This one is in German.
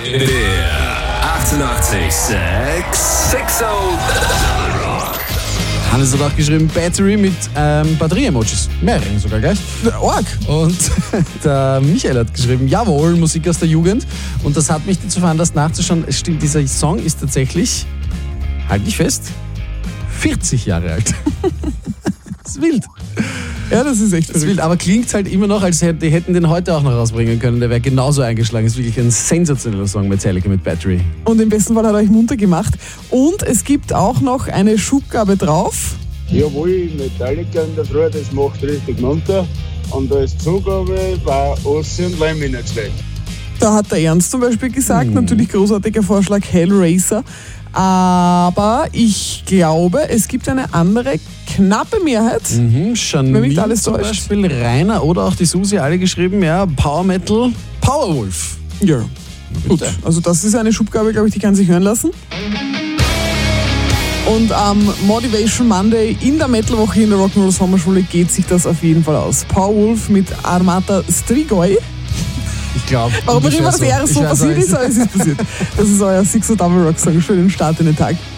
Der 88,6 Rock. Hannes hat auch geschrieben Battery mit Batterie-Emojis. Mehreren sogar gleich. Org. Und der Michael hat geschrieben, jawohl, Musik aus der Jugend. Und das hat mich dazu veranlasst nachzuschauen. Es stimmt, dieser Song ist tatsächlich, halt dich fest, 40 Jahre alt. Das ist wild. Ja, das ist echt wild. Aber klingt halt immer noch, als die hätten den heute auch noch rausbringen können. Der wäre genauso eingeschlagen. Das ist wirklich ein sensationeller Song Metallica mit Battery. Und im besten Fall hat er euch munter gemacht. Und es gibt auch noch eine Schubgabe drauf. Jawohl, Metallica in der Früh, das macht richtig munter. Und als Zugabe war Ossi und Lemmy nicht schlecht. Da hat der Ernst zum Beispiel gesagt, natürlich großartiger Vorschlag, Hellraiser. Aber ich glaube, es gibt eine andere knappe Mehrheit. Janine mich alles zum täuscht. Beispiel, Rainer oder auch die Susi, alle geschrieben, ja, Power Metal, Powerwolf. Ja, gut. Also das ist eine Schubgabe, glaube ich, die kann sich hören lassen. Und am Motivation Monday in der Metalwoche in der Rock'n'Roll Sommerschule geht sich das auf jeden Fall aus. Powerwolf mit Armata Strigoi. Ich glaube. Warum immer das eher so passiert ist, aber es ist passiert. Das ist euer Sixer Double Rock Song für den Start in den Tag.